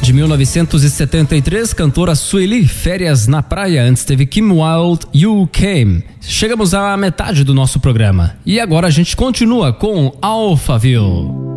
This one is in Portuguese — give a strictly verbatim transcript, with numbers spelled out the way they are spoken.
de mil novecentos e setenta e três, cantora Sueli, Férias na Praia. Antes teve Kim Wilde, You Came. Chegamos à metade do nosso programa e agora a gente continua com Alphaville.